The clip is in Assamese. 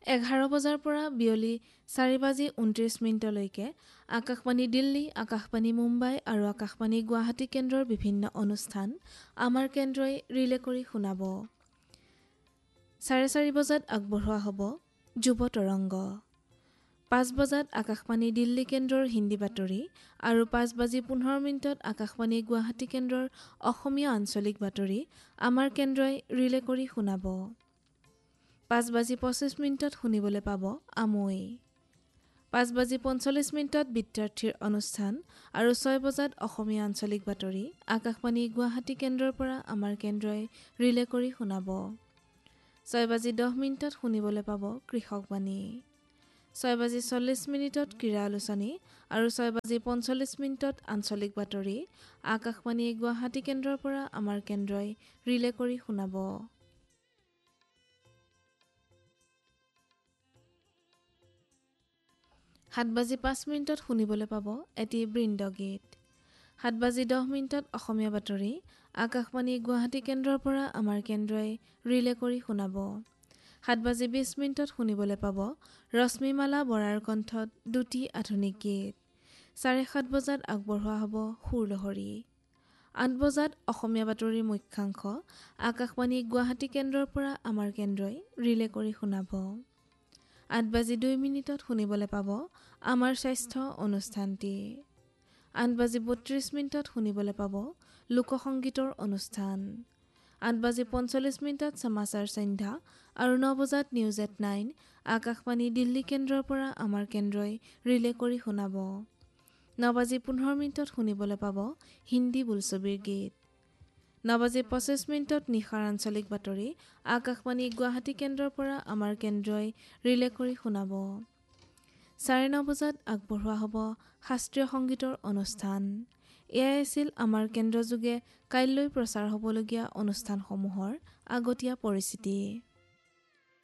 11 বজাৰ পৰা বিয়লি 4:29 আকাশবাণী দিল্লী, আকাশবাণী মুম্বাই আৰু আকাশবাণী গুৱাহাটী কেন্দ্ৰৰ বিভিন্ন অনুষ্ঠান আমাৰ কেন্দ্ৰই ৰিলে কৰি শুনাব। 4:30 বজাত আগবঢ়োৱা হ'ব যুৱ তৰংগ। 5 বজাত আকাশবাণী দিল্লী কেন্দ্ৰৰ হিন্দী বাতৰি আৰু 5:15 আকাশবাণী গুৱাহাটী কেন্দ্ৰৰ অসমীয়া আঞ্চলিক বাতৰি আমাৰ কেন্দ্ৰই ৰিলে কৰি শুনাব। 5:25 শুনিবলৈ পাব আমৈ। 5:45 বিদ্যাৰ্থীৰ অনুষ্ঠান আৰু 6 বজাত অসমীয়া আঞ্চলিক বাতৰি আকাশবাণী গুৱাহাটী কেন্দ্ৰৰ পৰা আমাৰ কেন্দ্ৰই ৰিলে কৰি শুনাব। 6:10 শুনিবলৈ পাব কৃষকবাণী। 6:40 ক্ৰীড়া আলোচনী আৰু 6:45 আঞ্চলিক বাতৰি আকাশবাণী গুৱাহাটী কেন্দ্ৰৰ পৰা আমাৰ কেন্দ্ৰই ৰিলে কৰি শুনাব। 7:05 শুনিবলৈ পাব এটি বৃন্দগীত। 7:10 অসমীয়া বাতৰি আকাশবাণী গুৱাহাটী কেন্দ্ৰৰ পৰা আমাৰ কেন্দ্ৰই ৰিলে কৰি শুনাব। 7:20 শুনিবলৈ পাব ৰশ্মিমালা বৰাৰ কণ্ঠত দুটি আধুনিক গীত। 7:30 বজাত আগবঢ়োৱা হ'ব সুৰলহৰী। 8 বজাত অসমীয়া বাতৰিৰ মুখ্যাংশ আকাশবাণী গুৱাহাটী কেন্দ্ৰৰ পৰা আমাৰ কেন্দ্ৰই ৰিলে কৰি শুনাব। 8:02 শুনিবলৈ পাব আমাৰ স্বাস্থ্য অনুষ্ঠানটি। 8:32 শুনিবলৈ পাব লোকসংগীতৰ অনুষ্ঠান। 8:45 সমাচাৰ সন্ধ্যা আৰু 9 বজাত নিউজ এট 9 আকাশবাণী দিল্লী কেন্দ্ৰৰ পৰা আমাৰ কেন্দ্ৰই ৰিলে কৰি শুনাব। 9:15 শুনিবলৈ পাব হিন্দী বোলছবিৰ গীত। 9:25 নিশাৰ আঞ্চলিক বাতৰি আকাশবাণী গুৱাহাটী কেন্দ্ৰৰ পৰা আমাৰ কেন্দ্ৰই ৰিলে কৰি শুনাব। 9:30 বজাত আগবঢ়োৱা হ'ব শাস্ত্ৰীয় সংগীতৰ অনুষ্ঠান। এয়াই আছিল আমাৰ কেন্দ্ৰযোগে কাইলৈ প্ৰচাৰ হ'বলগীয়া অনুষ্ঠানসমূহৰ আগতীয়া পৰিচিতি।